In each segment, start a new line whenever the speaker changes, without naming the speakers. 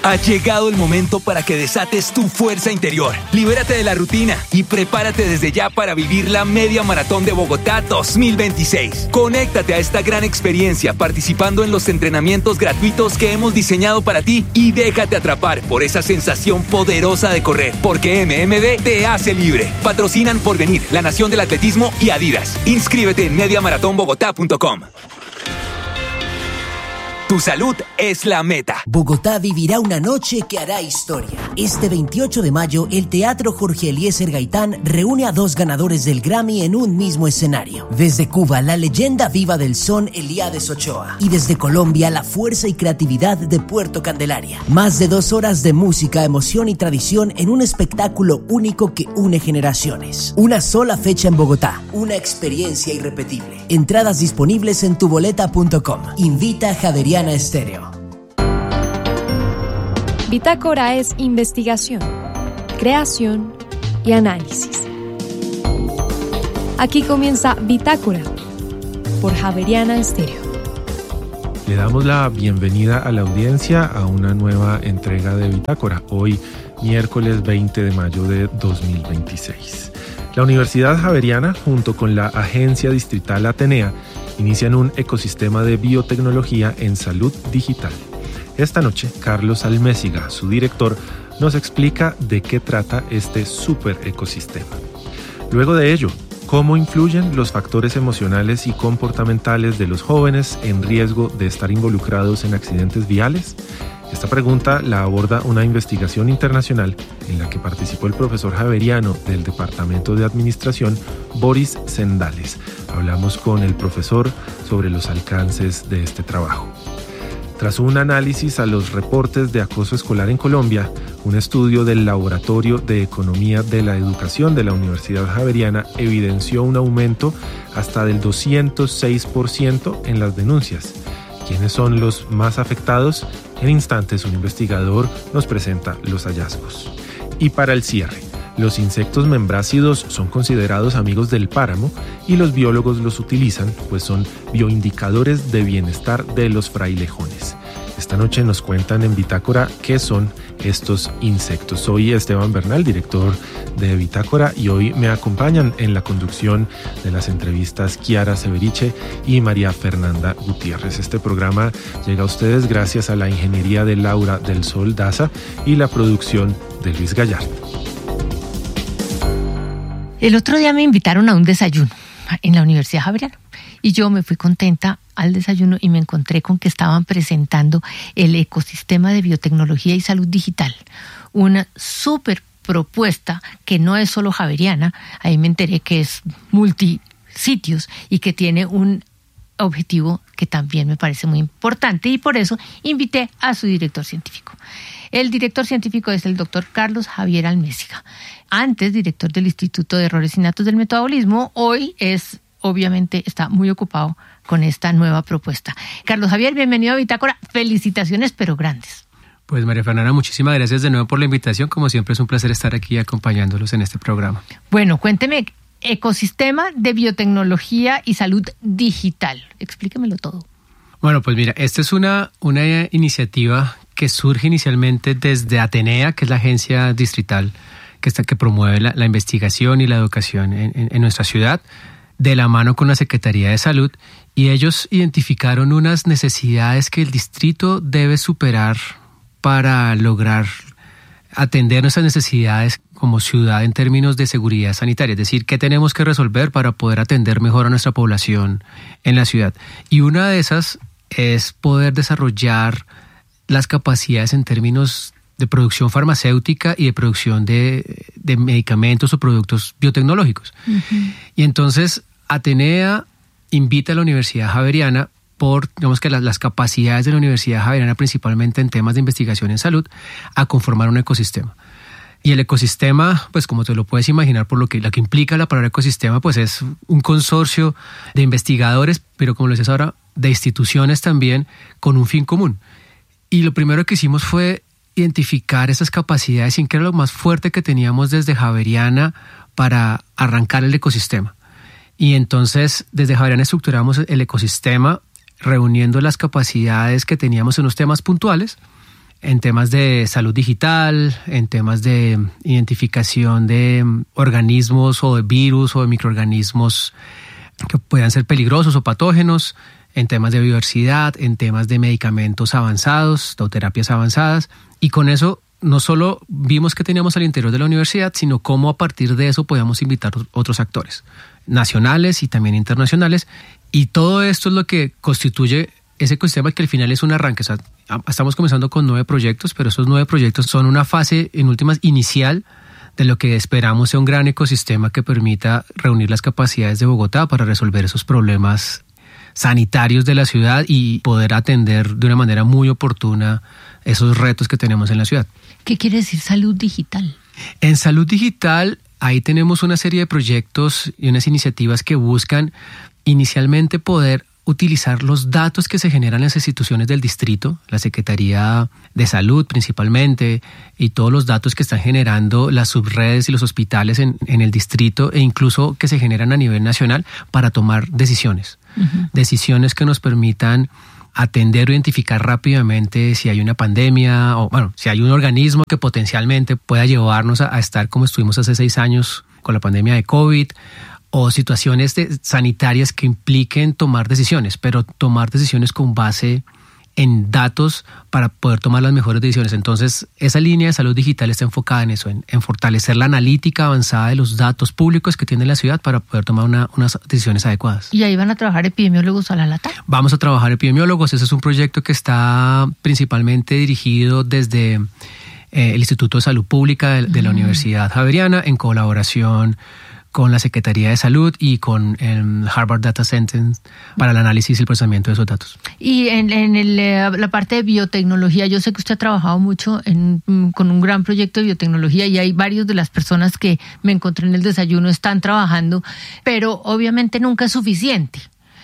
Ha llegado el momento para que desates tu fuerza interior. Libérate de la rutina y prepárate desde ya para vivir la Media Maratón de Bogotá 2026. Conéctate a esta gran experiencia participando en los entrenamientos gratuitos que hemos diseñado para ti y déjate atrapar por esa sensación poderosa de correr, porque MMD te hace libre. Patrocinan Porvenir, La Nación del Atletismo y Adidas. Inscríbete en mediamaratonbogotá.com. Tu salud es la meta.
Bogotá vivirá una noche que hará historia. Este 28 de mayo, el Teatro Jorge Eliezer Gaitán reúne a 2 ganadores del Grammy en un mismo escenario. Desde Cuba, la leyenda viva del son Elías Ochoa. Y desde Colombia, la fuerza y creatividad de Puerto Candelaria. Más de 2 horas de música, emoción y tradición en un espectáculo único que une generaciones. Una sola fecha en Bogotá. Una experiencia irrepetible. Entradas disponibles en tuboleta.com. Invita a Javeriana Estéreo.
Bitácora es investigación, creación y análisis. Aquí comienza Bitácora por Javeriana Estéreo.
Le damos la bienvenida a la audiencia a una nueva entrega de Bitácora, hoy miércoles 20 de mayo de 2026. La Universidad Javeriana, junto con la Agencia Distrital Atenea, inician un ecosistema de biotecnología en salud digital. Esta noche, Carlos Almésiga, su director, nos explica de qué trata este super ecosistema. Luego de ello, cómo influyen los factores emocionales y comportamentales de los jóvenes en riesgo de estar involucrados en accidentes viales. Esta pregunta la aborda una investigación internacional en la que participó el profesor javeriano del Departamento de Administración, Boris Sendales. Hablamos con el profesor sobre los alcances de este trabajo. Tras un análisis a los reportes de acoso escolar en Colombia, un estudio del Laboratorio de Economía de la Educación de la Universidad Javeriana evidenció un aumento hasta del 206% en las denuncias. ¿Quiénes son los más afectados? En instantes, un investigador nos presenta los hallazgos. Y para el cierre, los insectos membrácidos son considerados amigos del páramo y los biólogos los utilizan, pues son bioindicadores de bienestar de los frailejones. Esta noche nos cuentan en Bitácora qué son estos insectos. Soy Esteban Bernal, director de Bitácora, y hoy me acompañan en la conducción de las entrevistas Kiara Severiche y María Fernanda Gutiérrez. Este programa llega a ustedes gracias a la ingeniería de Laura del Sol Daza y la producción de Luis Gallardo.
El otro día me invitaron a un desayuno en la Universidad Javeriana y yo me fui contenta al desayuno y me encontré con que estaban presentando el ecosistema de biotecnología y salud digital, una súper propuesta que no es solo javeriana. Ahí me enteré que es multisitios y que tiene un objetivo que también me parece muy importante, y por eso invité a su director científico. El director científico es el doctor Carlos Javier Almésiga, antes director del Instituto de Errores Innatos del Metabolismo. Hoy obviamente está muy ocupado con esta nueva propuesta. Carlos Javier, bienvenido a Bitácora. Felicitaciones, pero grandes.
Pues María Fernanda, muchísimas gracias de nuevo por la invitación. Como siempre es un placer estar aquí acompañándolos en este programa.
Bueno, cuénteme, ecosistema de biotecnología y salud digital. Explíquemelo todo.
Bueno, pues mira, esta es una iniciativa que surge inicialmente desde Atenea, que es la agencia distrital que promueve la investigación y la educación en nuestra ciudad, de la mano con la Secretaría de Salud, y ellos identificaron unas necesidades que el distrito debe superar para lograr atender nuestras necesidades como ciudad en términos de seguridad sanitaria, es decir, qué tenemos que resolver para poder atender mejor a nuestra población en la ciudad. Y una de esas es poder desarrollar las capacidades en términos de producción farmacéutica y de producción de medicamentos o productos biotecnológicos. Uh-huh. Y entonces Atenea invita a la Universidad Javeriana digamos que las capacidades de la Universidad Javeriana, principalmente en temas de investigación en salud, a conformar un ecosistema. Y el ecosistema, pues como te lo puedes imaginar, por lo que implica la palabra ecosistema, pues es un consorcio de investigadores, pero como lo decías ahora, de instituciones también con un fin común. Y lo primero que hicimos fue identificar esas capacidades, sin que era lo más fuerte que teníamos desde Javeriana para arrancar el ecosistema. Y entonces desde Javeriana estructuramos el ecosistema reuniendo las capacidades que teníamos en los temas puntuales, en temas de salud digital, en temas de identificación de organismos o de virus o de microorganismos que puedan ser peligrosos o patógenos, en temas de biodiversidad, en temas de medicamentos avanzados, o terapias avanzadas. Y con eso no solo vimos que teníamos al interior de la universidad, sino cómo a partir de eso podíamos invitar otros actores, nacionales y también internacionales. Y todo esto es lo que constituye ese ecosistema que al final es un arranque. O sea, estamos comenzando con 9 proyectos, pero esos 9 proyectos son una fase, en últimas, inicial de lo que esperamos sea un gran ecosistema que permita reunir las capacidades de Bogotá para resolver esos problemas sanitarios de la ciudad y poder atender de una manera muy oportuna esos retos que tenemos en la ciudad.
¿Qué quiere decir salud digital?
En salud digital, ahí tenemos una serie de proyectos y unas iniciativas que buscan inicialmente poder utilizar los datos que se generan en las instituciones del distrito, la Secretaría de Salud principalmente, y todos los datos que están generando las subredes y los hospitales en el distrito, e incluso que se generan a nivel nacional para tomar decisiones. Uh-huh. Decisiones que nos permitan atender o identificar rápidamente si hay una pandemia o, bueno, si hay un organismo que potencialmente pueda llevarnos a estar como estuvimos hace 6 años con la pandemia de COVID, o situaciones sanitarias que impliquen tomar decisiones, pero tomar decisiones con base en datos para poder tomar las mejores decisiones. Entonces, esa línea de salud digital está enfocada en eso, en fortalecer la analítica avanzada de los datos públicos que tiene la ciudad para poder tomar unas decisiones adecuadas.
¿Y ahí van a trabajar epidemiólogos a la lata?
Vamos a trabajar epidemiólogos. Ese es un proyecto que está principalmente dirigido desde el Instituto de Salud Pública de la Universidad Javeriana, en colaboración con la Secretaría de Salud y con el Harvard Data Center para el análisis y el procesamiento de esos datos.
Y en la parte de biotecnología, yo sé que usted ha trabajado mucho con un gran proyecto de biotecnología y hay varios de las personas que me encontré en el desayuno están trabajando, pero obviamente nunca es suficiente.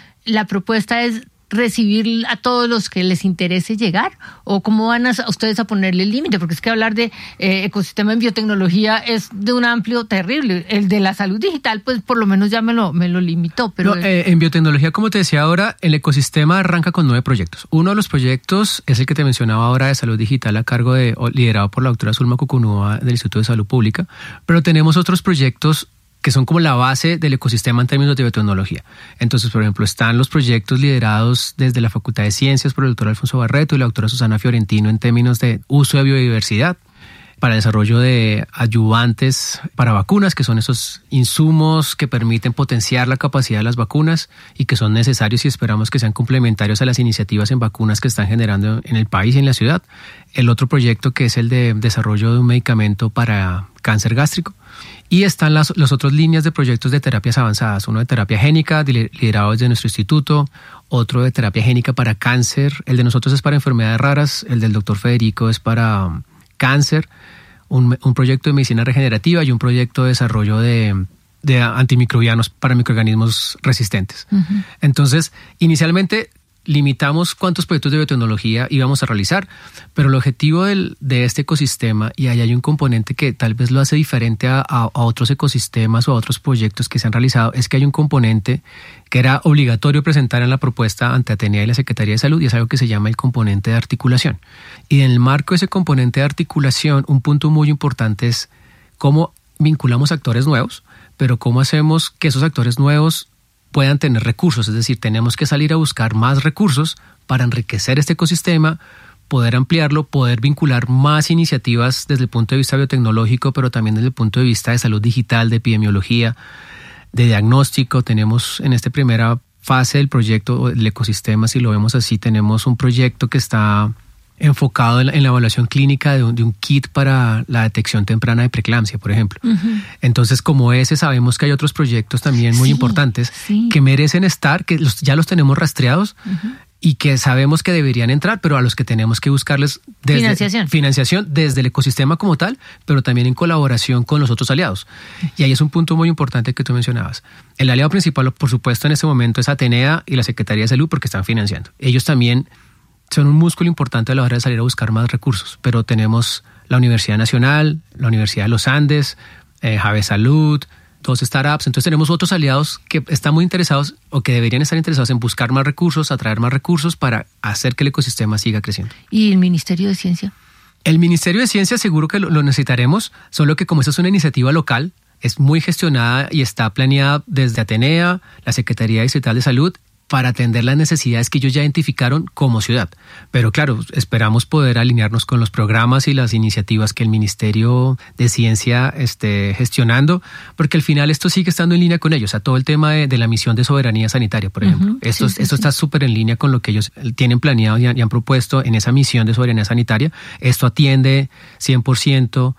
La propuesta es recibir a todos los que les interese llegar, o cómo van ustedes a ponerle el límite, porque es que hablar de ecosistema en biotecnología es de un amplio terrible. El de la salud digital, pues por lo menos ya me lo limitó. Pero
no, en biotecnología, como te decía ahora, el ecosistema arranca con 9 proyectos. Uno de los proyectos es el que te mencionaba ahora de salud digital, a cargo liderado por la doctora Zulma Cucunúa del Instituto de Salud Pública, pero tenemos otros proyectos que son como la base del ecosistema en términos de biotecnología. Entonces, por ejemplo, están los proyectos liderados desde la Facultad de Ciencias por el doctor Alfonso Barreto y la doctora Susana Fiorentino en términos de uso de biodiversidad para el desarrollo de adyuvantes para vacunas, que son esos insumos que permiten potenciar la capacidad de las vacunas y que son necesarios y esperamos que sean complementarios a las iniciativas en vacunas que están generando en el país y en la ciudad. El otro proyecto que es el de desarrollo de un medicamento para cáncer gástrico. Y están las otras líneas de proyectos de terapias avanzadas, uno de terapia génica, liderado desde nuestro instituto, otro de terapia génica para cáncer, el de nosotros es para enfermedades raras, el del doctor Federico es para cáncer, un proyecto de medicina regenerativa y un proyecto de desarrollo de antimicrobianos para microorganismos resistentes. Uh-huh. Entonces, inicialmente limitamos cuántos proyectos de biotecnología íbamos a realizar, pero el objetivo de este ecosistema, y ahí hay un componente que tal vez lo hace diferente a otros ecosistemas o a otros proyectos que se han realizado, es que hay un componente que era obligatorio presentar en la propuesta ante Atenea y la Secretaría de Salud, y es algo que se llama el componente de articulación. Y en el marco de ese componente de articulación, un punto muy importante es cómo vinculamos actores nuevos, pero cómo hacemos que esos actores nuevos puedan tener recursos, es decir, tenemos que salir a buscar más recursos para enriquecer este ecosistema, poder ampliarlo, poder vincular más iniciativas desde el punto de vista biotecnológico, pero también desde el punto de vista de salud digital, de epidemiología, de diagnóstico. Tenemos en esta primera fase del proyecto, el ecosistema, si lo vemos así, tenemos un proyecto que está enfocado en la evaluación clínica de un kit para la detección temprana de preeclampsia, por ejemplo. Uh-huh. Entonces, como ese, sabemos que hay otros proyectos también muy importantes que merecen estar, que ya los tenemos rastreados, uh-huh, y que sabemos que deberían entrar, pero a los que tenemos que buscarles financiación desde el ecosistema como tal, pero también en colaboración con los otros aliados. Y ahí es un punto muy importante que tú mencionabas. El aliado principal, por supuesto, en este momento es Atenea y la Secretaría de Salud porque están financiando. Ellos también son un músculo importante a la hora de salir a buscar más recursos, pero tenemos la Universidad Nacional, la Universidad de los Andes, Jave Salud, dos startups. Entonces tenemos otros aliados que están muy interesados o que deberían estar interesados en buscar más recursos, atraer más recursos para hacer que el ecosistema siga creciendo.
¿Y el Ministerio de Ciencia?
El Ministerio de Ciencia seguro que lo necesitaremos, solo que como esta es una iniciativa local, es muy gestionada y está planeada desde Atenea, la Secretaría Distrital de Salud, para atender las necesidades que ellos ya identificaron como ciudad. Pero claro, esperamos poder alinearnos con los programas y las iniciativas que el Ministerio de Ciencia esté gestionando, porque al final esto sigue estando en línea con ellos. O sea, todo el tema de la misión de soberanía sanitaria, por ejemplo. Esto está súper en línea con lo que ellos tienen planeado y han propuesto en esa misión de soberanía sanitaria. Esto atiende 100%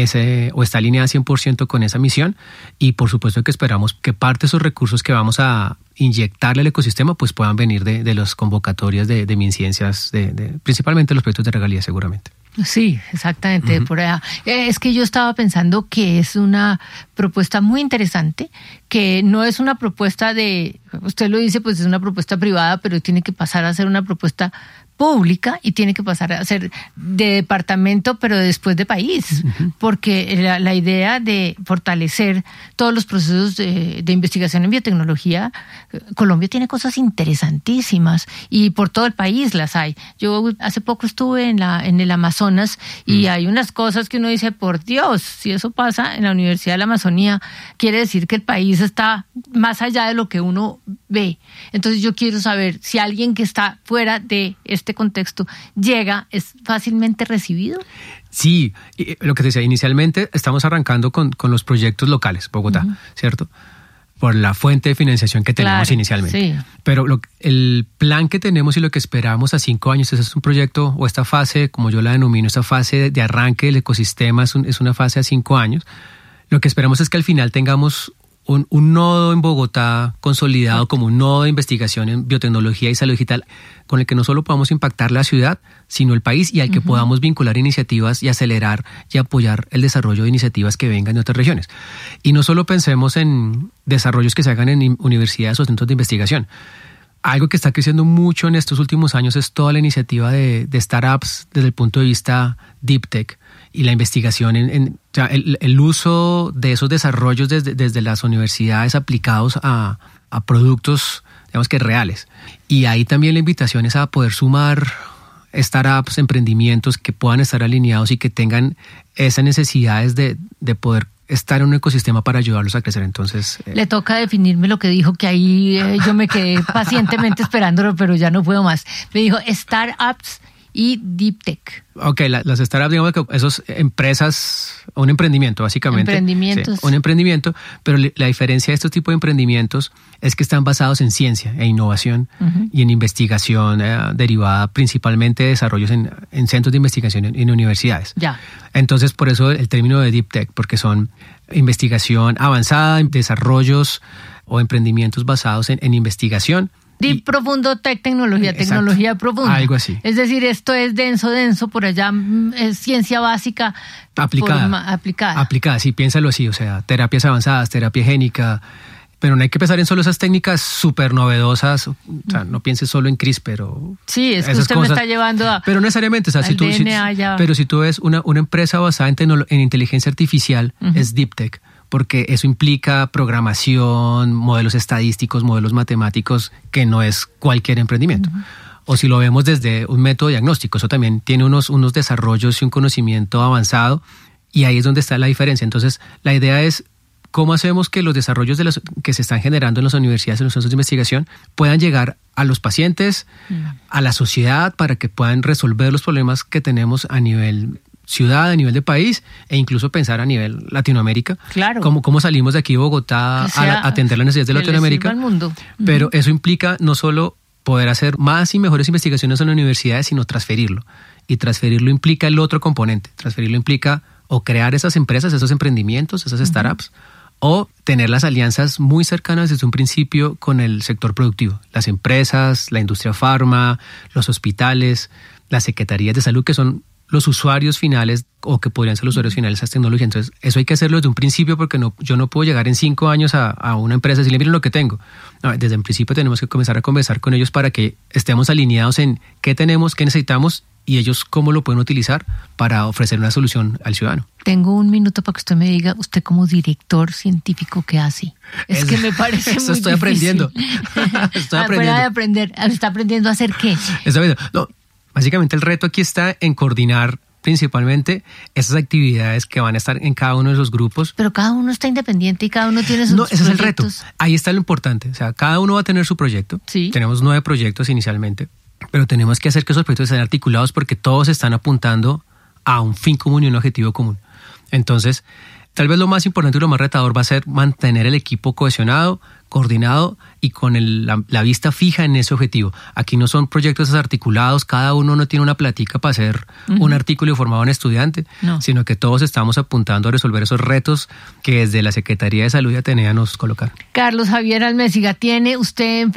o está alineada 100% con esa misión, y por supuesto que esperamos que parte de esos recursos que vamos a inyectarle al ecosistema pues puedan venir de las convocatorias de MinCiencias, principalmente los proyectos de regalía seguramente.
Sí, exactamente, por allá. Es que yo estaba pensando que es una propuesta muy interesante, que no es una propuesta usted lo dice, pues es una propuesta privada, pero tiene que pasar a ser una propuesta pública y tiene que pasar a ser de departamento, pero después de país, porque la idea de fortalecer todos los procesos de investigación en biotecnología, Colombia tiene cosas interesantísimas y por todo el país las hay. Yo hace poco estuve en el Amazonas y hay unas cosas que uno dice, por Dios, si eso pasa en la Universidad de la Amazonía, quiere decir que el país está más allá de lo que uno ve. Entonces yo quiero saber si alguien que está fuera de este contexto llega, ¿es fácilmente recibido?
Sí, lo que te decía, inicialmente estamos arrancando con los proyectos locales, Bogotá, ¿cierto? Por la fuente de financiación que tenemos inicialmente. Sí. Pero el plan que tenemos y lo que esperamos a 5 años, ese es un proyecto, o esta fase, como yo la denomino, esta fase de arranque del ecosistema, es una fase a 5 años. Lo que esperamos es que al final tengamos un nodo en Bogotá consolidado como un nodo de investigación en biotecnología y salud digital, con el que no solo podamos impactar la ciudad, sino el país, y al que podamos vincular iniciativas y acelerar y apoyar el desarrollo de iniciativas que vengan de otras regiones. Y no solo pensemos en desarrollos que se hagan en universidades o centros de investigación. Algo que está creciendo mucho en estos últimos años es toda la iniciativa de startups desde el punto de vista deep tech y la investigación o sea, el uso de esos desarrollos desde las universidades aplicados a productos, digamos que reales. Y ahí también la invitación es a poder sumar startups, emprendimientos que puedan estar alineados y que tengan esas necesidades de poder estar en un ecosistema para ayudarlos a crecer. Entonces
le toca definirme lo que dijo, que ahí yo me quedé pacientemente esperándolo, pero ya no puedo más. Me dijo startups y deep tech.
Ok, las startups, digamos que esos empresas, un emprendimiento básicamente.
Emprendimientos.
Sí, un emprendimiento, pero la diferencia de estos tipos de emprendimientos es que están basados en ciencia e innovación y en investigación derivada principalmente de desarrollos en centros de investigación en universidades.
Ya.
Entonces, por eso el término de deep tech, porque son investigación avanzada, desarrollos o emprendimientos basados en investigación.
Deep, profundo, tecnología profunda.
Algo así.
Es decir, esto es denso, por allá es ciencia básica.
Aplicada, sí, piénsalo así, o sea, terapias avanzadas, terapia génica, pero no hay que pensar en solo esas técnicas súper novedosas, o sea, no pienses solo en CRISPR o
sí, es que usted me está llevando a...
Pero no necesariamente, o sea, si tú ves una empresa basada en inteligencia artificial, es Deep Tech, porque eso implica programación, modelos estadísticos, modelos matemáticos, que no es cualquier emprendimiento. O si lo vemos desde un método diagnóstico, eso también tiene unos desarrollos y un conocimiento avanzado, y ahí es donde está la diferencia. Entonces, la idea es cómo hacemos que los desarrollos que se están generando en las universidades, en los centros de investigación, puedan llegar a los pacientes, a la sociedad, para que puedan resolver los problemas que tenemos a nivel ciudad, a nivel de país, e incluso pensar a nivel Latinoamérica.
Claro.
Cómo salimos de aquí de Bogotá a atender las necesidades de Latinoamérica.
Al mundo.
Pero eso implica no solo poder hacer más y mejores investigaciones en las universidades, sino transferirlo. Y transferirlo implica el otro componente. Transferirlo implica o crear esas empresas, esos emprendimientos, esas startups, o tener las alianzas muy cercanas desde un principio con el sector productivo. Las empresas, la industria farma, los hospitales, las secretarías de salud, que son los usuarios finales o que podrían ser los usuarios finales de esas tecnologías. Entonces, eso hay que hacerlo desde un principio, porque yo no puedo llegar en 5 años a una empresa y decirle, miren lo que tengo. No, desde el principio tenemos que comenzar a conversar con ellos para que estemos alineados en qué tenemos, qué necesitamos y ellos cómo lo pueden utilizar para ofrecer una solución al ciudadano.
Tengo un minuto para que usted me diga, usted como director científico, ¿qué hace? Es que me parece muy
estoy aprendiendo.
Estoy aprendiendo. ¿Está aprendiendo a hacer qué?
No, básicamente el reto aquí está en coordinar principalmente esas actividades que van a estar en cada uno de esos grupos.
Pero cada uno está independiente y cada uno tiene sus proyectos.
No, ese es el reto. Ahí está lo importante. O sea, cada uno va a tener su proyecto.
Sí.
Tenemos 9 proyectos inicialmente, pero tenemos que hacer que esos proyectos estén articulados porque todos están apuntando a un fin común y un objetivo común. Entonces, tal vez lo más importante y lo más retador va a ser mantener el equipo cohesionado, coordinado y con la vista fija en ese objetivo. Aquí no son proyectos desarticulados, cada uno no tiene una platica para hacer un artículo y formar a un estudiante, sino que todos estamos apuntando a resolver esos retos que desde la Secretaría de Salud y Atenea nos colocaron.
Carlos Javier Almésiga, ¿tiene usted